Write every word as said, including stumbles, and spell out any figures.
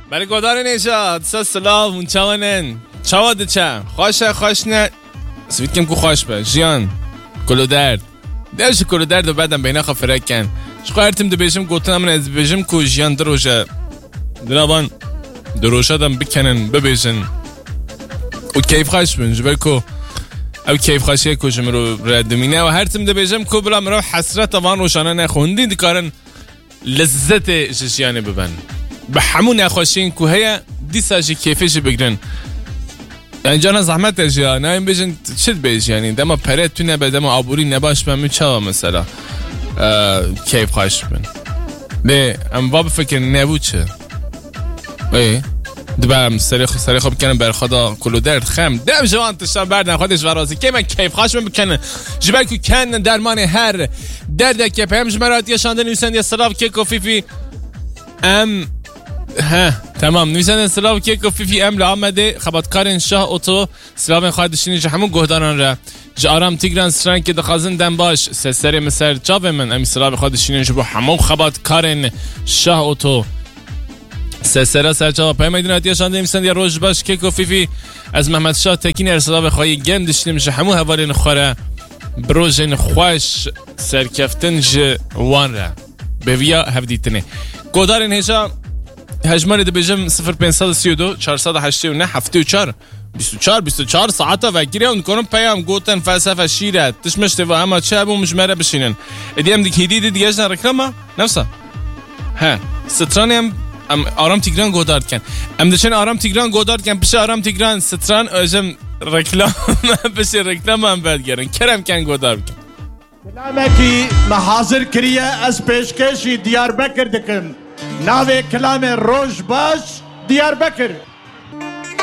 برای گدار نیشاد سلام اون چوانن چواد چه خوشه خوش نه سویت کم کو خوش به جیان کلو درد درش کلو درد و بعدم بینا خفرک کن شخو هرتیم دو بیشم گوتنم من از بیشم کو جیان دروشه درابان دروشه دم بکنن ببیشن و کیف خوش بین جبر کو او کیف خوشیه کوشم رو ردمینه و هرتیم دو بیشم کو بلا مرا حسرت وان روشانه نخوندی دکارن لذت جشیانه ببن به همون نخوشین که هیا دیساشی کیفش بگیرن یعنی جانا زحمت اجیا نه این بیشن چت بیش یعنی دما پرت تو نبه دما عبوری نباش من میچه مثلا کیف خوش بین نه ام باب فکر نبود چه ای دبم سری خو سری خوب کنم بر خدا کلو درد خم دم جوان تشتم بردن خودش ورازی که من کیف خوش بکنه جبل کو کن درمان هر درد که پهم جمرات یشاندن نویسند یا سلاف که کوفیفی ام ها تمام نویسند سلاف که کوفیفی ام لامده خبرکارن شاه اوتو سلاف خادشینی همون گهداران را جارم تیگران سران که دخازن دم باش سری مسر جاب من ام سلاف خادشینی جو همون خبرکارن شاه اوتو سسرا سرچاوا پیامدین اتیا شانده میسند یا روز باش که کوفیفی از محمد شاه تکین ارسال بخوای گم داشتیم میشه همو حوالین خوره بروژن خوش سرکفتن ج وان را به ویا هفدیتنه گودارن هشا هجماری ده بجم صفر پنجصد و سی و دو چهارصد و هشتاد و نه هفته و چهار بیست و چهار بیست و چهار ساعته و گیره اون کنم پیام گوتن فلسفه شیرت تشمشته و همه چه ابو مجمره بشینن ادیم دیگه هدیه دیگه اجنا رکلمه نفسه ها سترانیم ام آرام تیگران گودارد کن ام دچن آرام تیگران گودارد کن پیش آرام تیگران ستران اجم رکلام پیش رکلام هم بد گرن کرم کن گودارد کن کلامه کی محاضر کریه از پیشکشی دیار بکر دکم ناوه کلام روش باش دیار بکر